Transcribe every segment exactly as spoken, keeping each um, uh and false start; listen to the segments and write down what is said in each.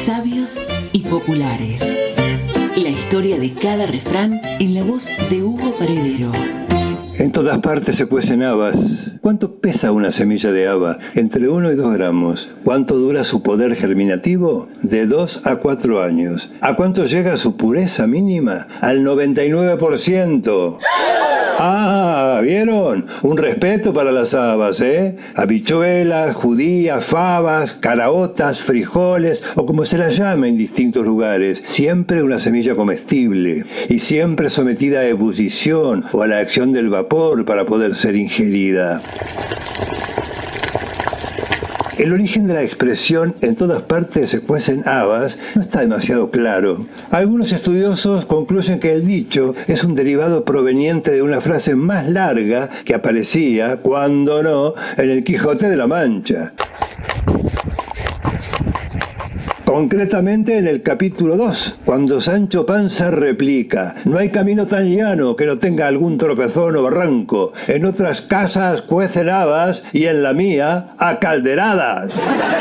Sabios y populares. La historia de cada refrán en la voz de Hugo Paredero. En todas partes se cuecen habas. ¿Cuánto pesa una semilla de haba? Entre uno y dos gramos. ¿Cuánto dura su poder germinativo? De dos a cuatro años. ¿A cuánto llega su pureza mínima? Al noventa y nueve por ciento. Ah, ¿vieron? Un respeto para las habas, ¿eh? Habichuelas, judías, fabas, caraotas, frijoles, o como se las llame en distintos lugares. Siempre una semilla comestible y siempre sometida a ebullición o a la acción del vapor para poder ser ingerida. El origen de la expresión "en todas partes se cuecen habas" no está demasiado claro. Algunos estudiosos concluyen que el dicho es un derivado proveniente de una frase más larga que aparecía, cuando no, en el Quijote de la Mancha. Concretamente en el capítulo dos, cuando Sancho Panza replica: "No hay camino tan llano que no tenga algún tropezón o barranco. En otras casas cuecen habas y en la mía, a calderadas".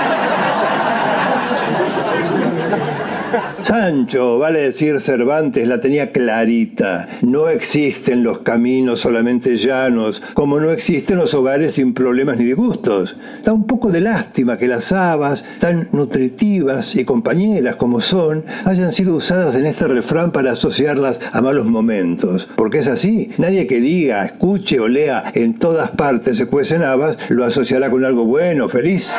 Sancho, vale decir Cervantes, la tenía clarita. No existen los caminos solamente llanos, como no existen los hogares sin problemas ni disgustos. Da un poco de lástima que las habas, tan nutritivas y compañeras como son, hayan sido usadas en este refrán para asociarlas a malos momentos. Porque es así. Nadie que diga, escuche o lea "en todas partes se cuecen habas" lo asociará con algo bueno, feliz.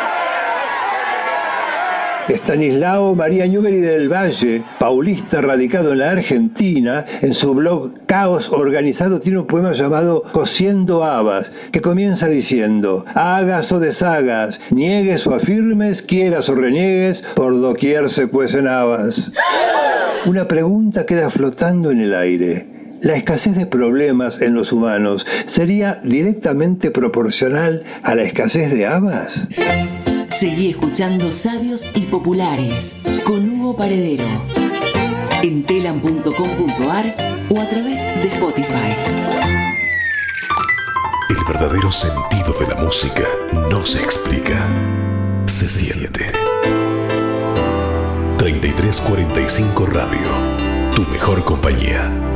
Estanislao María Newbery del Valle, paulista radicado en la Argentina, en su blog Caos Organizado tiene un poema llamado Cociendo habas, que comienza diciendo: "Hagas o deshagas, niegues o afirmes, quieras o reniegues, por doquier se cuecen habas". Una pregunta queda flotando en el aire. ¿La escasez de problemas en los humanos sería directamente proporcional a la escasez de habas? Seguí escuchando Sabios y Populares con Hugo Paredero en telam punto com punto ar o a través de Spotify. El verdadero sentido de la música no se explica, se siente. treinta y tres cuarenta y cinco Radio, tu mejor compañía.